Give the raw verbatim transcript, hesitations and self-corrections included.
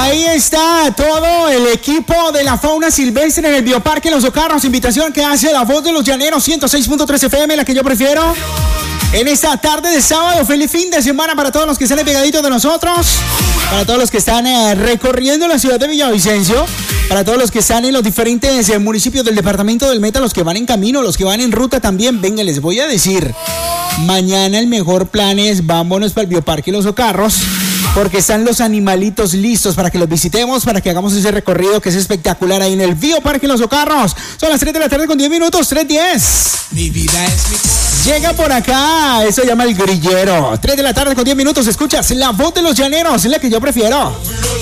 Ahí está todo el equipo de la fauna silvestre en el Bioparque Los Ocarros. Invitación que hace la voz de los llaneros, ciento seis punto tres F M, la que yo prefiero. En esta tarde de sábado, feliz fin de semana para todos los que salen pegaditos de nosotros, para todos los que están eh, recorriendo la ciudad de Villavicencio, para todos los que están en los diferentes eh, municipios del departamento del Meta, los que van en camino, los que van en ruta también. Venga, les voy a decir, mañana el mejor plan es vámonos para el Bioparque Los Ocarros, porque están los animalitos listos para que los visitemos, para que hagamos ese recorrido que es espectacular ahí en el Bioparque Los Ocarros. Son las tres de la tarde con diez minutos, tres diez. Mi vida es mi... Llega por acá, eso se llama el grillero. tres de la tarde con diez minutos, escuchas la voz de los llaneros, es la que yo prefiero.